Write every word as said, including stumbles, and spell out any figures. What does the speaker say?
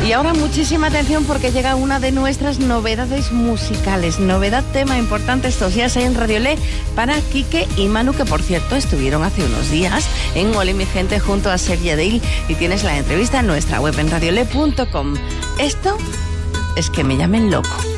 Y ahora muchísima atención porque llega una de nuestras novedades musicales. Novedad, tema importante estos días en Radiolé para Quique y Manu, que por cierto estuvieron hace unos días en Oli mi gente junto a Sergio Dale, y tienes la entrevista en nuestra web en radiolé punto com. Esto es Que me llamen loco.